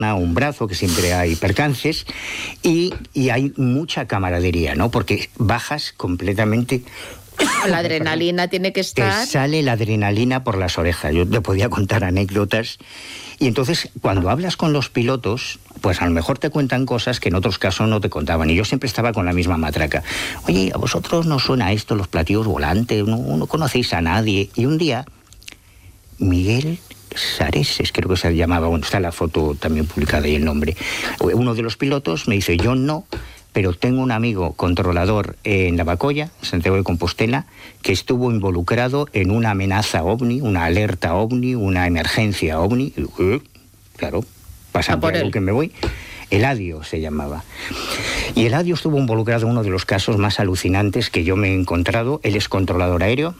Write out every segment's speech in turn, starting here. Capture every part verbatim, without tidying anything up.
un brazo, que siempre hay percances, y, y hay mucha camaradería, ¿no? Porque bajas completamente... La adrenalina tiene que estar... Te sale la adrenalina por las orejas. Yo te podía contar anécdotas. Y entonces, cuando hablas con los pilotos, pues a lo mejor te cuentan cosas que en otros casos no te contaban. Y yo siempre estaba con la misma matraca. Oye, ¿a vosotros no suena esto, los platillos volantes? ¿No, no conocéis a nadie? Y un día, Miguel Sareses, creo que se llamaba, bueno, está la foto también publicada y el nombre. Uno de los pilotos me dice, yo no... pero tengo un amigo controlador en Lavacolla, Santiago de Compostela, que estuvo involucrado en una amenaza ovni, una alerta ovni, una emergencia ovni. Uh, claro, pasa por algo que me voy. Eladio se llamaba. Y Eladio estuvo involucrado en uno de los casos más alucinantes que yo me he encontrado. Él es controlador aéreo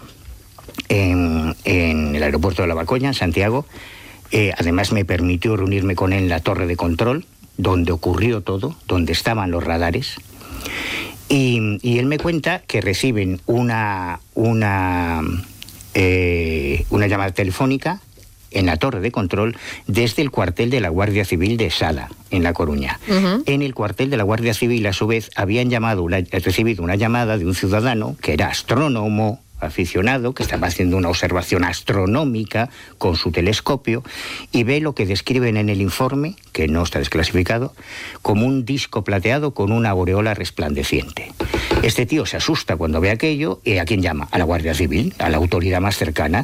en, en el aeropuerto de Lavacolla, en Santiago. Eh, además me permitió reunirme con él en la torre de control, donde ocurrió todo, donde estaban los radares, y, y él me cuenta que reciben una, una, eh, una llamada telefónica en la torre de control desde el cuartel de la Guardia Civil de Sada, en La Coruña. Uh-huh. En el cuartel de la Guardia Civil, a su vez, habían llamado una, recibido una llamada de un ciudadano que era astrónomo, aficionado, que estaba haciendo una observación astronómica con su telescopio y ve lo que describen en el informe, que no está desclasificado, como un disco plateado con una aureola resplandeciente. Este tío se asusta cuando ve aquello, y ¿a quién llama? A la Guardia Civil, a la autoridad más cercana.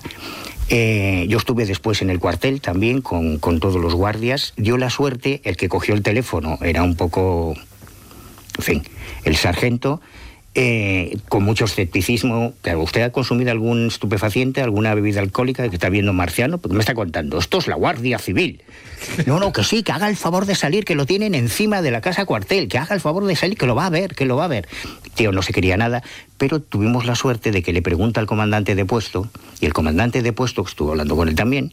Eh, yo estuve después en el cuartel también con, con todos los guardias. Dio la suerte, el que cogió el teléfono era un poco, en fin, el sargento, Eh, con mucho escepticismo. Claro, ¿usted ha consumido algún estupefaciente, alguna bebida alcohólica que está viendo marciano? Porque me está contando, esto es la Guardia Civil. No, no, que sí, que haga el favor de salir, que lo tienen encima de la casa cuartel, que haga el favor de salir, que lo va a ver, que lo va a ver. Tío, no se quería nada, pero tuvimos la suerte de que le pregunta al comandante de puesto, y el comandante de puesto, que estuvo hablando con él también,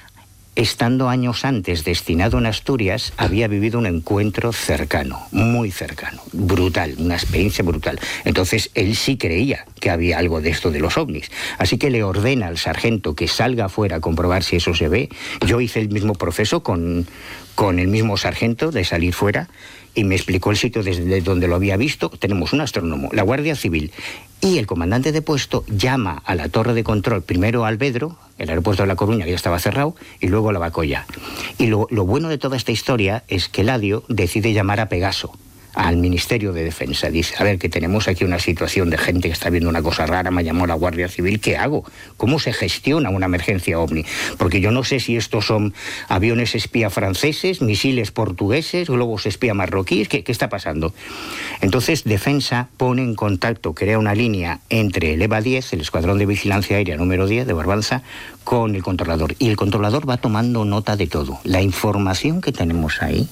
estando años antes destinado en Asturias, había vivido un encuentro cercano, muy cercano, brutal, una experiencia brutal. Entonces, él sí creía que había algo de esto de los ovnis. Así que le ordena al sargento que salga afuera a comprobar si eso se ve. Yo hice el mismo proceso con, con el mismo sargento de salir fuera y me explicó el sitio desde donde lo había visto. Tenemos un astrónomo, la Guardia Civil, y el comandante de puesto llama a la torre de control, primero a Alvedro, el aeropuerto de La Coruña, que ya estaba cerrado, y luego a Lavacolla. Y lo, lo bueno de toda esta historia es que Eladio decide llamar a Pegaso, al Ministerio de Defensa. Dice, a ver, que tenemos aquí una situación de gente que está viendo una cosa rara, me llamó la Guardia Civil, ¿qué hago? ¿Cómo se gestiona una emergencia ovni? Porque yo no sé si estos son aviones espía franceses, misiles portugueses, globos espía marroquíes, ¿qué, qué está pasando? Entonces, Defensa pone en contacto, crea una línea entre el EVA diez, el Escuadrón de Vigilancia Aérea número diez de Barbanza, con el controlador. Y el controlador va tomando nota de todo. La información que tenemos ahí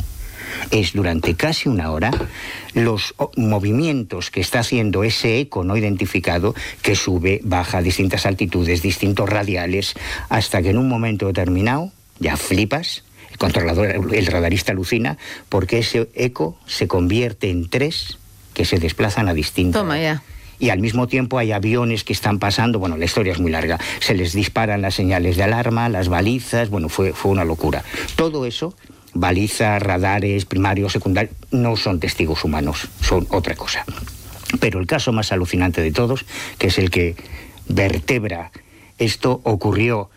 es durante casi una hora los movimientos que está haciendo ese eco no identificado que sube, baja a distintas altitudes, distintos radiales, hasta que en un momento determinado ya flipas, el controlador, el radarista alucina, porque ese eco se convierte en tres que se desplazan a distintas. Toma ya. Y al mismo tiempo hay aviones que están pasando, bueno, la historia es muy larga, se les disparan las señales de alarma, las balizas, bueno, fue, fue una locura. Todo eso, balizas, radares, primarios, secundarios, no son testigos humanos, son otra cosa. Pero el caso más alucinante de todos, que es el que vertebra esto, ocurrió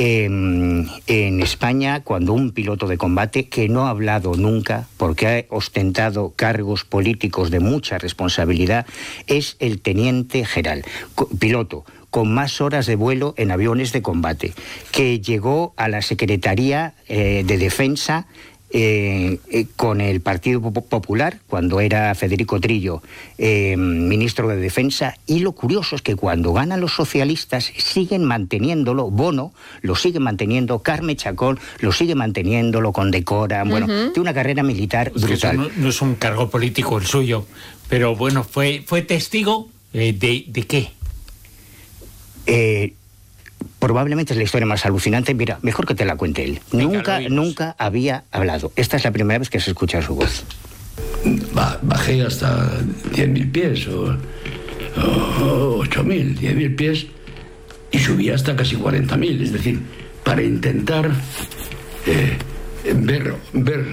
en, en España cuando un piloto de combate que no ha hablado nunca, porque ha ostentado cargos políticos de mucha responsabilidad, es el teniente Geral, piloto con más horas de vuelo en aviones de combate, que llegó a la Secretaría eh, de Defensa eh, eh, con el Partido Popular, cuando era Federico Trillo eh, ministro de Defensa, y lo curioso es que cuando ganan los socialistas siguen manteniéndolo, Bono lo sigue manteniendo, Carme Chacón lo sigue manteniendo, lo condecoran, bueno, uh-huh. Tiene una carrera militar brutal. Es que no, no es un cargo político el suyo, pero bueno, fue, fue testigo eh, de, ¿de qué? Eh, probablemente es la historia más alucinante. Mira, mejor que te la cuente él. Venga, nunca, nunca había hablado. Esta es la primera vez que se escucha su voz. Ba- bajé hasta diez mil pies o, o ocho mil, diez mil pies y subí hasta casi cuarenta mil. Es decir, para intentar eh, ver, ver